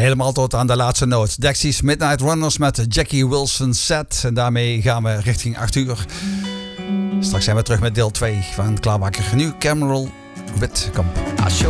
Helemaal tot aan de laatste noot. Dexys Midnight Runners met Jackie Wilson Set. En daarmee gaan we richting 8 uur. Straks zijn we terug met deel 2 van Klaarbakker. Nu Cameron Witkamp.